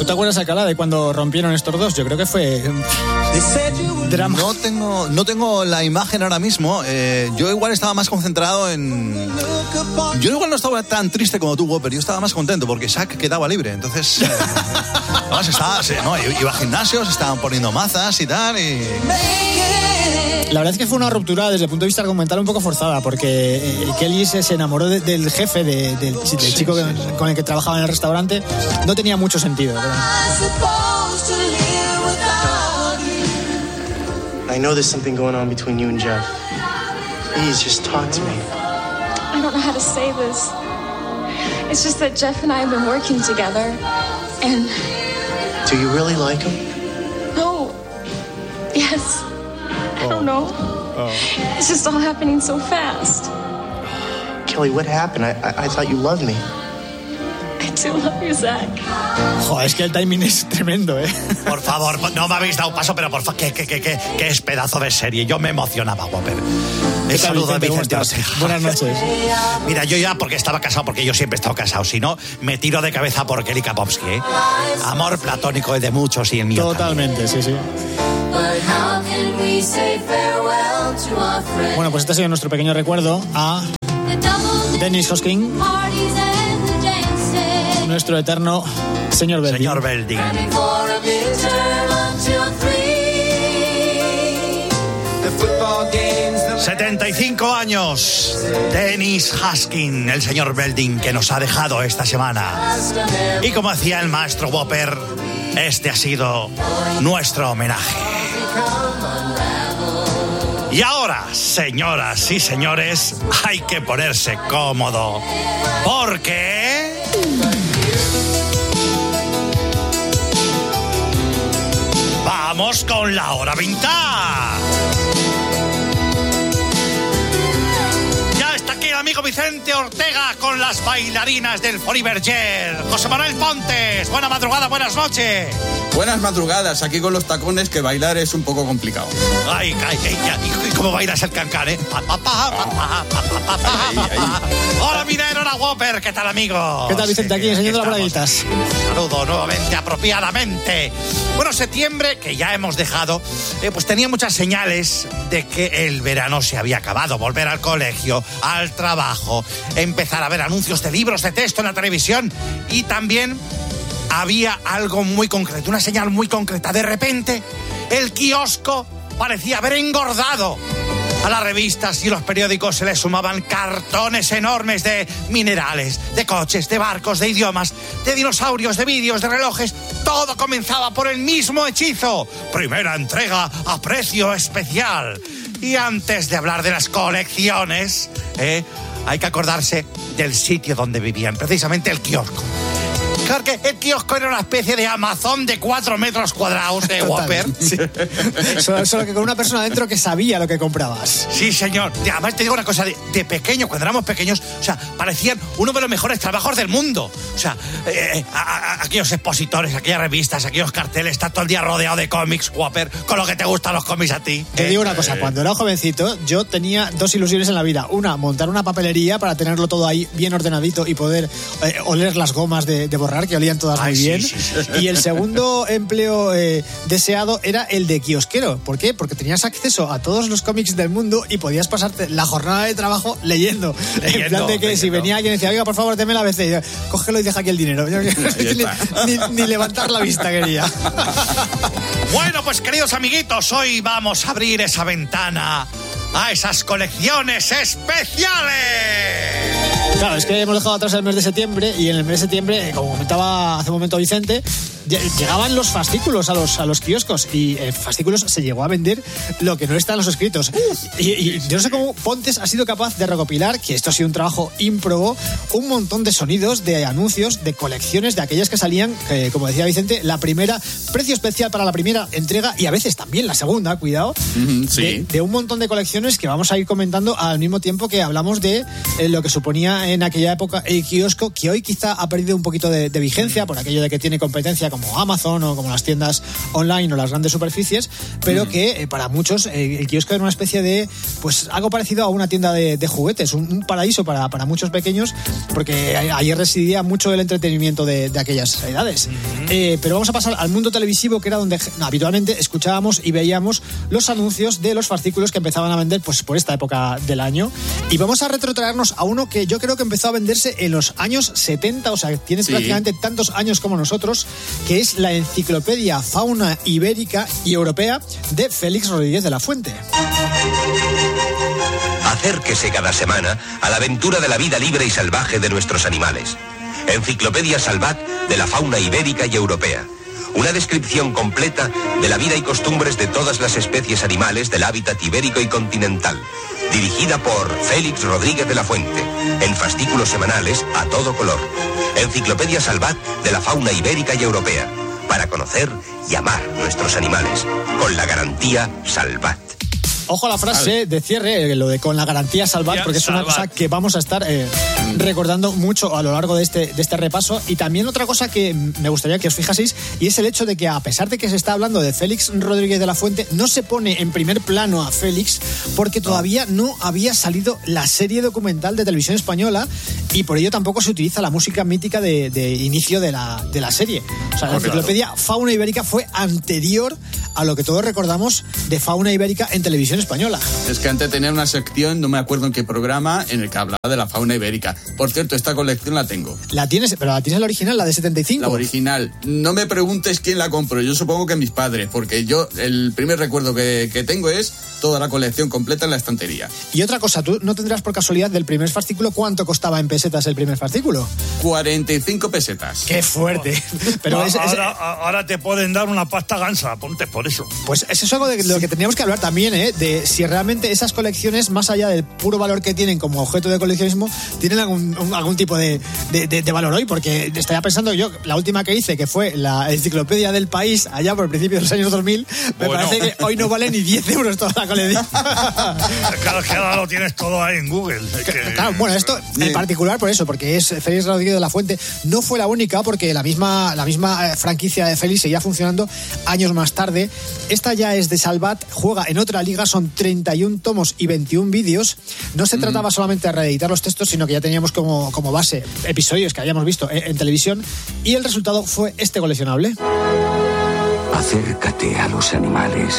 te acuerdas, Alcalá, de cuando rompieron estos dos? Yo creo que fue drama. No tengo la imagen ahora mismo. Yo igual estaba más concentrado en... Yo igual no estaba tan triste como tú, pero yo estaba más contento porque Shaq quedaba libre. Entonces, iba a gimnasios, estaban poniendo mazas y tal. La verdad es que fue una ruptura desde el punto de vista argumental un poco forzada, porque Kelly se enamoró del jefe, del chico con el que trabajaba en el restaurante. No tenía mucho sentido. I know there's something going on between you and Jeff. Please, just talk to me. I don't know how to say this. It's just that Jeff and I have been working together, and... Do you really like him? No. Yes. I don't know. It's just all happening so fast. Kelly, what happened? I thought you loved me. I do love you, Zach. Joder, es que el timing es tremendo, ¿eh? Por favor, no me habéis dado paso, pero por favor, que es pedazo de serie. Yo me emocionaba, Whopper. Un saludo a Vicente Ortega. Buenas noches. Mira, yo ya porque estaba casado, porque yo siempre he estado casado, si no, me tiro de cabeza por Kelly Kapowski, ¿eh? Amor platónico de muchos y el mío totalmente, también. Sí. Bueno, pues este ha sido nuestro pequeño recuerdo a Dennis Hosking, nuestro eterno señor Belding. Señor Belding. 75 años, Dennis Hosking, el señor Belding, que nos ha dejado esta semana. Y como decía el maestro Whopper, este ha sido nuestro homenaje. Y ahora, señoras y señores, hay que ponerse cómodo, porque... ¡vamos con la hora vintage! Ya está aquí el amigo Vicente Ortega con las bailarinas del Forever Jet. José Manuel Pontes, buena madrugada, buenas noches. Buenas madrugadas, aquí con los tacones, que bailar es un poco complicado. Ay, ¿y cómo bailas el cancán, eh? Hola, minero, hola, Whopper, ¿qué tal, amigo? ¿Qué tal, Vicente? Aquí enseñando las braguitas. Saludo nuevamente, apropiadamente. Bueno, septiembre, que ya hemos dejado, pues tenía muchas señales de que el verano se había acabado. Volver al colegio, al trabajo, empezar a ver anuncios de libros de texto en la televisión y también... había algo muy concreto, una señal muy concreta. De repente, el kiosco parecía haber engordado. A las revistas y los periódicos se le sumaban cartones enormes de minerales, de coches, de barcos, de idiomas, de dinosaurios, de vídeos, de relojes. Todo comenzaba por el mismo hechizo. Primera entrega a precio especial. Y antes de hablar de las colecciones, hay que acordarse del sitio donde vivían, precisamente el kiosco. Claro que el kiosco era una especie de Amazon de 4 metros cuadrados de Whopper. Sí. Solo que con una persona dentro que sabía lo que comprabas. Sí, señor. Y además te digo una cosa, de pequeño, cuando éramos pequeños, o sea, parecían uno de los mejores trabajos del mundo. O sea, aquellos expositores, aquellas revistas, aquellos carteles, está todo el día rodeado de cómics, Whopper, con lo que te gustan los cómics a ti. Te digo una cosa, cuando era jovencito, yo tenía 2 ilusiones en la vida. Una, montar una papelería para tenerlo todo ahí bien ordenadito y poder oler las gomas de borrar, que olían todas muy bien. Sí. Y el segundo empleo deseado era el de kiosquero. ¿Por qué? Porque tenías acceso a todos los cómics del mundo y podías pasarte la jornada de trabajo leyendo. En plan de que si venía alguien y decía, oiga, por favor, deme la ABC, y yo, cógelo y deja aquí el dinero. ni levantar la vista quería. Bueno, pues queridos amiguitos, hoy vamos a abrir esa ventana a esas colecciones especiales. Claro, es que hemos dejado atrás el mes de septiembre y en el mes de septiembre, como comentaba hace un momento Vicente, llegaban los fascículos a los kioscos y fascículos se llegó a vender lo que no está en los escritos. Y yo no sé cómo Pontes ha sido capaz de recopilar, que esto ha sido un trabajo ímprobo, un montón de sonidos, de anuncios, de colecciones, de aquellas que salían, como decía Vicente, la primera, precio especial para la primera entrega y a veces también la segunda, cuidado, sí. de un montón de colecciones que vamos a ir comentando al mismo tiempo que hablamos de lo que suponía en aquella época el kiosco, que hoy quizá ha perdido un poquito de vigencia por aquello de que tiene competencia como Amazon o como las tiendas online o las grandes superficies, pero que para muchos el kiosco era una especie de, pues algo parecido a una tienda de juguetes, un paraíso para muchos pequeños, porque ahí residía mucho el entretenimiento de aquellas edades. Pero vamos a pasar al mundo televisivo, que era donde habitualmente escuchábamos y veíamos los anuncios de los fascículos que empezaban a vender pues por esta época del año. Y vamos a retrotraernos a uno que yo creo que empezó a venderse en los años 70, o sea, tiene prácticamente tantos años como nosotros, que es la Enciclopedia Fauna Ibérica y Europea de Félix Rodríguez de la Fuente. Acérquese cada semana a la aventura de la vida libre y salvaje de nuestros animales. Enciclopedia Salvat de la fauna ibérica y europea. Una descripción completa de la vida y costumbres de todas las especies animales del hábitat ibérico y continental. Dirigida por Félix Rodríguez de la Fuente, en fascículos semanales a todo color. Enciclopedia Salvat de la fauna ibérica y europea. Para conocer y amar nuestros animales. Con la garantía Salvat. Ojo a la frase de cierre, lo de con la garantía Salvat, porque es una cosa que vamos a estar recordando mucho a lo largo de este repaso. Y también otra cosa que me gustaría que os fijaseis, y es el hecho de que, a pesar de que se está hablando de Félix Rodríguez de la Fuente, no se pone en primer plano a Félix porque todavía no había salido la serie documental de televisión española, y por ello tampoco se utiliza la música mítica de inicio de la serie. O sea, la Enciclopedia Fauna Ibérica fue anterior a lo que todos recordamos de Fauna Ibérica en televisión española. Es que antes tenía una sección, no me acuerdo en qué programa, en el que hablaba de la fauna ibérica. Por cierto, esta colección la tengo. ¿La tienes? ¿Pero la tienes la original, la de 75? La original. No me preguntes quién la compró. Yo supongo que mis padres, porque yo el primer recuerdo que tengo es toda la colección completa en la estantería. Y otra cosa, ¿tú no tendrás por casualidad del primer fascículo cuánto costaba en pesetas el primer fascículo? 45 pesetas. ¡Qué fuerte! Pero ahora te pueden dar una pasta gansa, ponte por eso. Pues eso es algo de lo que teníamos que hablar también, de si realmente esas colecciones, más allá del puro valor que tienen como objeto de coleccionismo, tienen algún tipo de valor hoy, porque estaría pensando yo, la última que hice, que fue la Enciclopedia del País, allá por el principio de los años 2000, me parece que hoy no vale ni 10 euros toda la colección. Claro, que ahora lo tienes todo ahí en Google. Claro, bueno, esto en particular por eso, porque es Félix Rodríguez de la Fuente. No fue la única, porque la misma franquicia de Félix seguía funcionando años más tarde. Esta ya es de Salvat, juega en otra liga, son 31 tomos y 21 vídeos. No se trataba solamente de reeditar los textos, sino que ya teníamos como base episodios que habíamos visto en televisión, y el resultado fue este coleccionable. Acércate a los animales,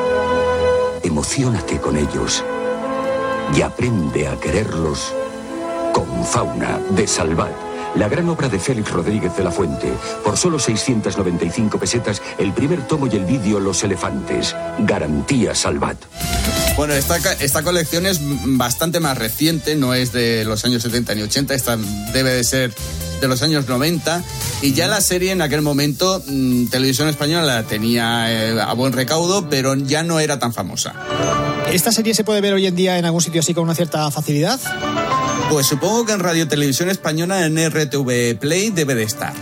emociónate con ellos y aprende a quererlos con Fauna de Salvat. La gran obra de Félix Rodríguez de la Fuente. Por solo 695 pesetas, el primer tomo y el vídeo Los Elefantes. Garantía Salvat. Bueno, esta colección es bastante más reciente, no es de los años 70 ni 80, esta debe de ser de los años 90, y ya la serie en aquel momento, Televisión Española la tenía a buen recaudo, pero ya no era tan famosa. ¿Esta serie se puede ver hoy en día en algún sitio así con una cierta facilidad? Pues supongo que en Radio Televisión Española, en RTV Play, debe de estar.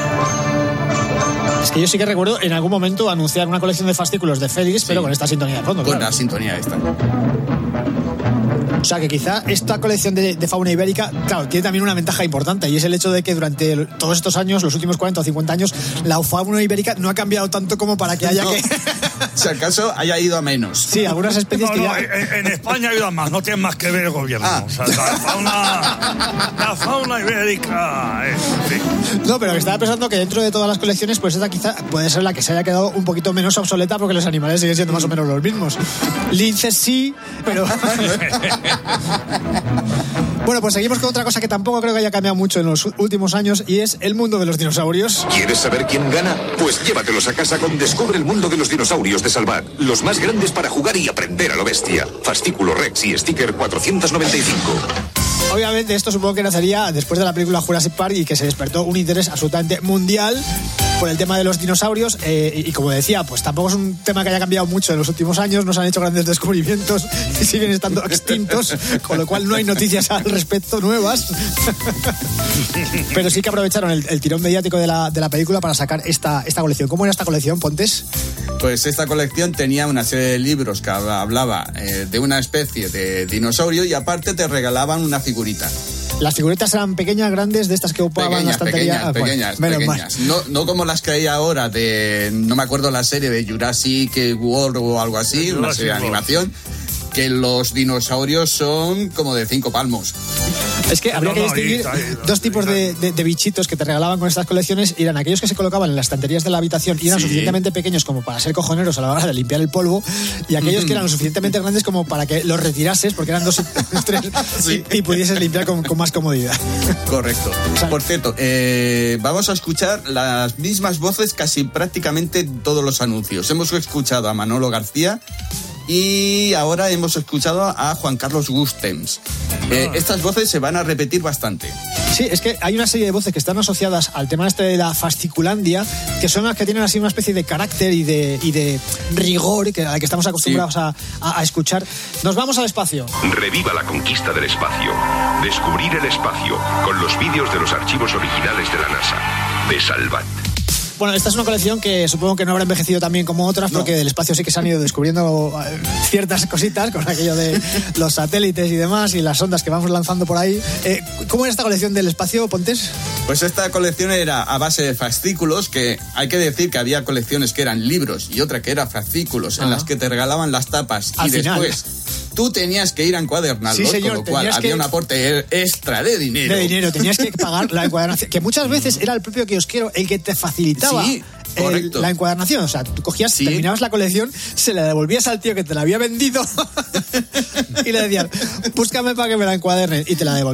Es que yo sí que recuerdo en algún momento anunciar una colección de fascículos de Félix, pero con esta sintonía de fondo. Con la sintonía esta. O sea que quizá esta colección de fauna ibérica, claro, tiene también una ventaja importante, y es el hecho de que durante todos estos años, los últimos 40 o 50 años, la fauna ibérica no ha cambiado tanto como para que haya que... Si acaso haya ido a menos. Sí, algunas especies que ya... En España ha ido a más, no tiene más que ver el gobierno. O sea, la fauna ibérica... sí. No, pero que estaba pensando que dentro de todas las colecciones, pues esta quizá puede ser la que se haya quedado un poquito menos obsoleta, porque los animales siguen siendo más o menos los mismos. Linces sí, pero... Bueno, pues seguimos con otra cosa que tampoco creo que haya cambiado mucho en los últimos años, y es el mundo de los dinosaurios. ¿Quieres saber quién gana? Pues llévatelos a casa con Descubre el mundo de los dinosaurios de Salvat. Los más grandes para jugar y aprender a lo bestia. Fascículo Rex y sticker 495. Obviamente esto supongo que nacería después de la película Jurassic Park, y que se despertó un interés absolutamente mundial por el tema de los dinosaurios, y como decía, pues tampoco es un tema que haya cambiado mucho en los últimos años, no se han hecho grandes descubrimientos y siguen estando extintos, con lo cual no hay noticias al respecto nuevas. Pero sí que aprovecharon el tirón mediático de la película para sacar esta colección. ¿Cómo era esta colección, Pontes? Pues esta colección tenía una serie de libros que hablaba de una especie de dinosaurio, y aparte te regalaban una figurita. ¿Las figuretas eran pequeñas, grandes, de estas que ocupaban la estantería? Pequeñas. No como las que hay ahora de, no me acuerdo la serie de Jurassic World o algo así, una serie de animación, que los dinosaurios son como de 5 palmos. Es que habría que distinguir dos tipos de bichitos que te regalaban con estas colecciones. Eran aquellos que se colocaban en las estanterías de la habitación y eran suficientemente pequeños como para ser cojoneros a la hora de limpiar el polvo, y aquellos que eran lo suficientemente grandes como para que los retirases, porque eran 2 3 y pudieses limpiar con más comodidad. Correcto. Por cierto, vamos a escuchar las mismas voces casi prácticamente en todos los anuncios. Hemos escuchado a Manolo García y ahora hemos escuchado a Juan Carlos Gustems. Estas voces se van a repetir bastante. Sí, es que hay una serie de voces que están asociadas al tema de la fasciculandia, que son las que tienen así una especie de carácter y de rigor a la que estamos acostumbrados a escuchar. Nos vamos al espacio. Reviva la conquista del espacio. Descubrir el espacio con los vídeos de los archivos originales de la NASA. De Salvat. Bueno, esta es una colección que supongo que no habrá envejecido tan bien como otras, porque del espacio sí que se han ido descubriendo ciertas cositas con aquello de los satélites y demás y las ondas que vamos lanzando por ahí. ¿Cómo era esta colección del espacio, Pontes? Pues esta colección era a base de fascículos, que hay que decir que había colecciones que eran libros y otra que eran fascículos, en las que te regalaban las tapas y después tú tenías que ir a encuadernarlos, con lo cual había un aporte extra de dinero. De dinero, tenías que pagar la encuadernación, que muchas veces era el propio kiosquero el que te facilitaba la encuadernación. O sea, tú cogías, terminabas la colección, se la devolvías al tío que te la había vendido y le decías, búscame para que me la encuaderne, y te la devolvías.